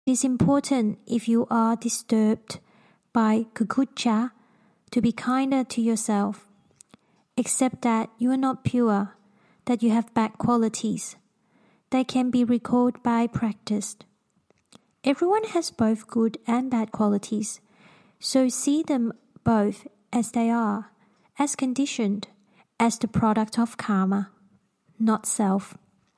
It is important if you are disturbed by kukucha to be kinder to yourself. Accept that you are not pure, that you have bad qualities. They can be recalled by practice. Everyone has both good and bad qualities, so see them both as they are, as conditioned, as the product of karma, not self.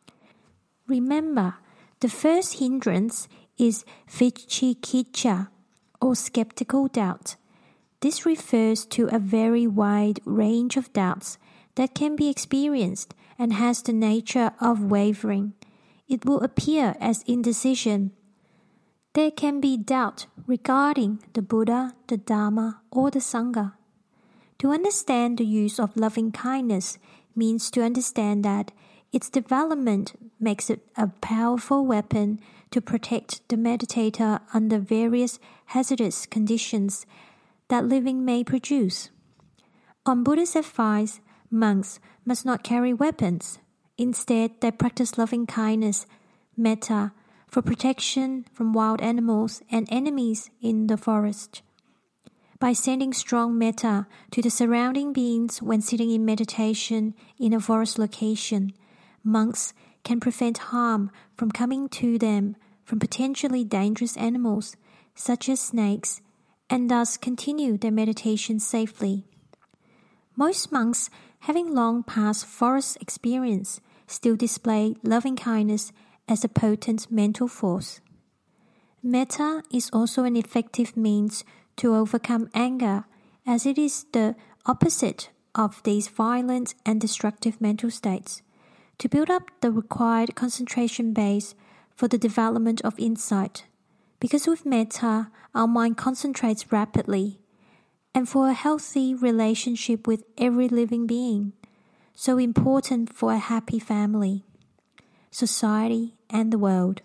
Remember, the first hindrance is vicikiccha, or skeptical doubt. This refers to a very wide range of doubts that can be experienced and has the nature of wavering. It will appear as indecision. There can be doubt regarding the Buddha, the Dharma, or the Sangha. To understand the use of loving kindness means to understand that its development makes it a powerful weapon to protect the meditator under various hazardous conditions that living may produce. On Buddha's advice, monks must not carry weapons. Instead, they practice loving kindness, metta, for protection from wild animals and enemies in the forest. By sending strong metta to the surrounding beings when sitting in meditation in a forest location, monks can prevent harm from coming to them from potentially dangerous animals such as snakes, and thus continue their meditation safely. Most monks, having long past forest experience, still display loving kindness as a potent mental force. Metta is also an effective means to overcome anger, as it is the opposite of these violent and destructive mental states, to build up the required concentration base for the development of insight. Because with metta, our mind concentrates rapidly, and for a healthy relationship with every living being, so important for a happy family, society, and the world.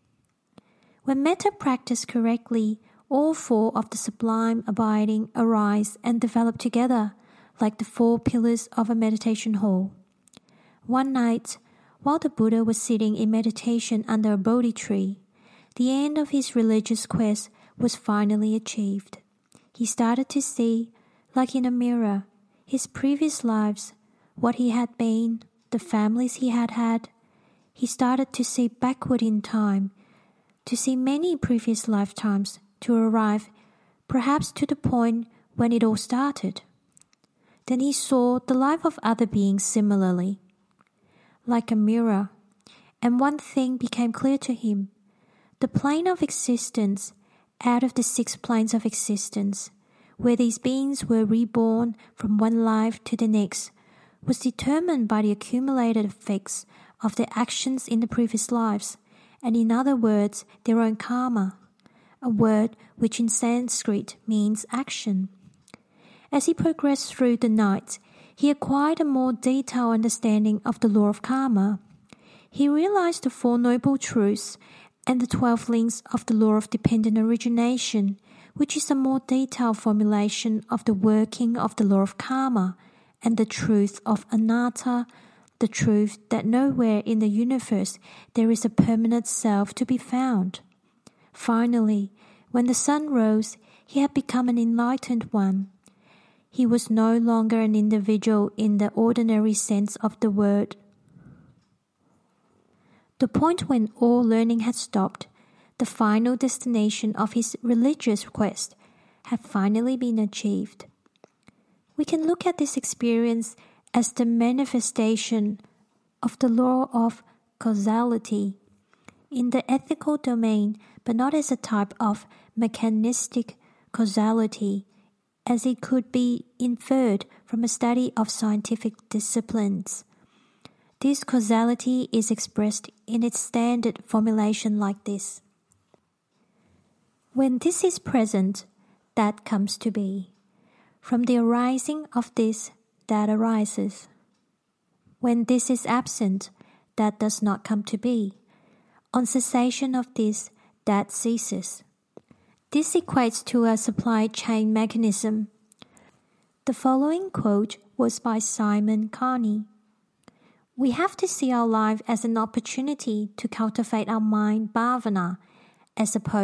When metta practiced correctly, all four of the sublime abiding arise and develop together like the four pillars of a meditation hall. One night, while the Buddha was sitting in meditation under a Bodhi tree, the end of his religious quest was finally achieved. He started to see, like in a mirror, his previous lives, what he had been, the families he had had. He started to see backward in time, to see many previous lifetimes, to arrive perhaps to the point when it all started. Then he saw the life of other beings similarly, like a mirror, and one thing became clear to him. The plane of existence, out of the 6 planes of existence, where these beings were reborn from one life to the next, was determined by the accumulated effects of their actions in the previous lives, and in other words, their own karma, a word which in Sanskrit means action. As he progressed through the night, he acquired a more detailed understanding of the law of karma. He realized the 4 noble truths and the 12 links of the law of dependent origination, which is a more detailed formulation of the working of the law of karma and the truth of anatta, the truth that nowhere in the universe there is a permanent self to be found. Finally, when the sun rose, he had become an enlightened one. He was no longer an individual in the ordinary sense of the word. The point when all learning had stopped, the final destination of his religious quest, had finally been achieved. We can look at this experience as the manifestation of the law of causality in the ethical domain, but not as a type of mechanistic causality, as it could be inferred from a study of scientific disciplines. This causality is expressed in its standard formulation like this. When this is present, that comes to be. From the arising of this, that arises. When this is absent, that does not come to be. On cessation of this, that ceases. This equates to a supply chain mechanism. The following quote was by Simon Carney. We have to see our life as an opportunity to cultivate our mind bhavana as opposed